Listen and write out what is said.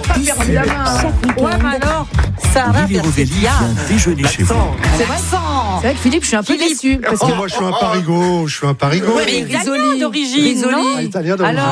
chaque week-end. Ouais, mais alors, Sarah Lily Rovelli Berthiat. vient déjeuner chez vous. C'est vrai. C'est vrai que Philippe, je suis un peu déçu. Parce que Moi, je suis un parigo. Ouais, mais italien d'origine, non? Italien d'origine. Alors,